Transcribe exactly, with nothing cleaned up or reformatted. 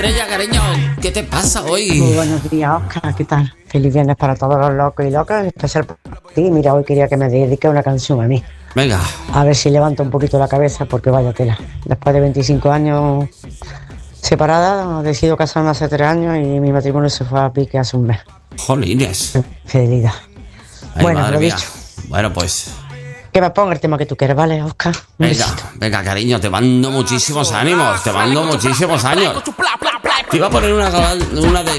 Estrella, cariño, ¿qué te pasa hoy? Muy buenos días, Oscar, ¿qué tal? Feliz viernes para todos los locos y locas, especial para ti. Mira, hoy quería que me dedique una canción a mí. Venga. A ver si levanto un poquito la cabeza, porque vaya tela. Después de veinticinco años separada, decido casarme hace tres años y mi matrimonio se fue a pique hace un mes. Jolines. Fidelidad. Ay, bueno, madre lo mía. dicho. Bueno, pues... Que me ponga el tema que tú quieres, ¿vale, Oscar? Un Venga, besito. venga, cariño, te mando muchísimos ánimos, te mando muchísimos años. Te iba a poner una, una de